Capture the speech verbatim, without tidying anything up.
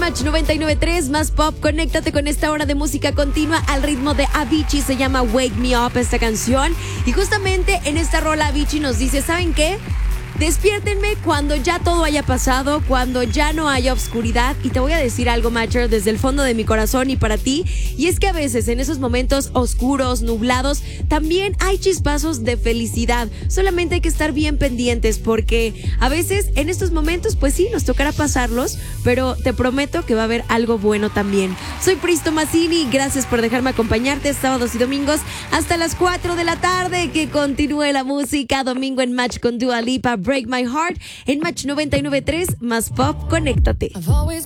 Match noventa y nueve punto tres, más pop. Conéctate con esta hora de música continua al ritmo de Avicii. Se llama Wake Me Up esta canción. Y justamente en esta rola Avicii nos dice, ¿saben qué? Despiértenme cuando ya todo haya pasado, cuando ya no haya oscuridad. Y te voy a decir algo, Matcher, desde el fondo de mi corazón y para ti. Y es que a veces en esos momentos oscuros, nublados, también hay chispazos de felicidad. Solamente hay que estar bien pendientes porque a veces en estos momentos, pues sí, nos tocará pasarlos, pero te prometo que va a haber algo bueno también. Soy Pristo Mazzini, gracias por dejarme acompañarte sábados y domingos hasta las cuatro de la tarde. Que continúe la música, domingo en Match con Dua Lipa, Break My Heart, en Match noventa y nueve punto tres, más pop, conéctate.